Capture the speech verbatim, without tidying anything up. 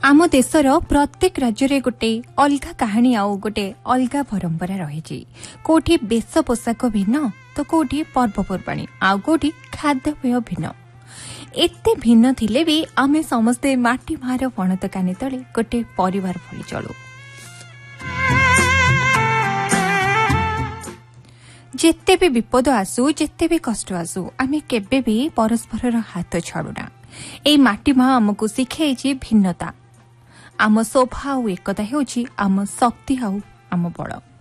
आम देशर प्रत्येक राज्य रे गोटे अलगा कहानी आउ गोटे अलगा परंपरा रही। कोठी बेश पोशाक भिन्न तो कोठी पर्वपर्वाणी आउ कोठी खाद्यपेय भिन्न। एते भिन्न थिले भी आमे समस्ते माटी मार पणत कानी तले गोटे परिवार भली चलू। जेते भी विपद आसू जेते भी कष्ट आसू आमे केबे भी परस्पर हाथ छाड़ुना। ए माटी माँ आमको शिखाई भिन्नता। आम शोभा आउ एकता हेउछि आम शक्ति आउ आम बल।